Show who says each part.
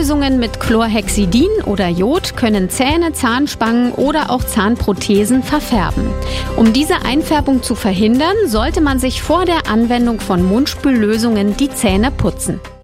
Speaker 1: Lösungen mit Chlorhexidin oder Jod können Zähne, Zahnspangen oder auch Zahnprothesen verfärben. Um diese Einfärbung zu verhindern, sollte man sich vor der Anwendung von Mundspüllösungen die Zähne putzen.